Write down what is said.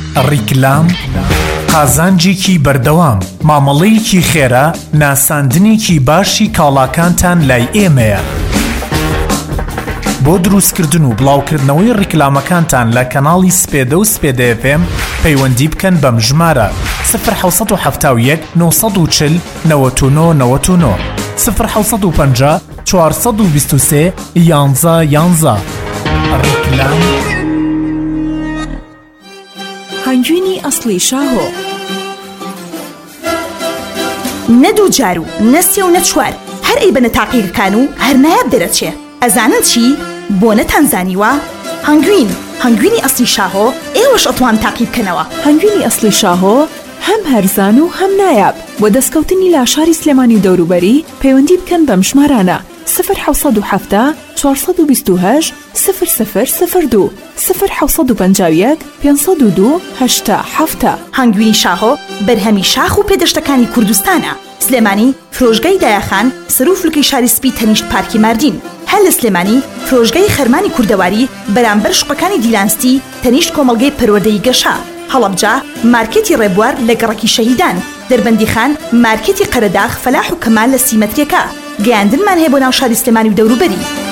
ڕیکلام قازانجێکی بەردەوام، مامەڵەیەکی خێرا، ناساندنێکی باشی کاڵاکانتان لای ئێمەیە. بۆ دروستکردن و بڵاوکردنەوەی ڕیکلامەکانتان لە کەناڵی سپێدە و سپێدە FM پەیوەندی بکەن بەم ژمارە 1970 940 99 99 1950 423 11 11. ڕیکلام. هەنگوینی ئەسڵی شاهۆ نەدوو جار و نەسێ و نەچوار هەر ئەی بەنە تاقیرکان و هەر نایاب دەرەچێ ئەزانن چی؟ بۆ نەتانزانیوە؟ هەنگوینی ئەسڵی شاهۆ ئێوەش ئەتوان تاقی بکەنەوە. هەنگوینی ئەسڵی شاهۆ هەم هەرزان و هەم نایاب. بۆ دەستکەوتنی لاشاری سلێمانی و دەوروبەری پەیوەندی بکەن بەم ژمارانە 1970 428 0002 1951 502 8 هەنگوینی شاهۆ بەرهەمی شاخ و پێدەشتەکانی کوردستانە. سلێمانی فرۆژگای دایەخان سەر و فلوکەی شاری سپی تەنیشت پارکی ماردین. هەل لە سلێمانی فرۆژگای خەرمانی کوردەواری بەرامبەر شوقەکانی دیلانستی تەنیشت کۆمەڵگەی پەروەردەی گەشا. هەڵەبجا مارکێتی ڕێبوار لە گەڕەکی شەهیدان. دەربەندی خان مارکێتی قەرەداغ فەلاح و کەمال لە سیمەتریەکە. گەیاندنمان هەیە بۆ ناو شاری سلێمانی و دەوروبەری.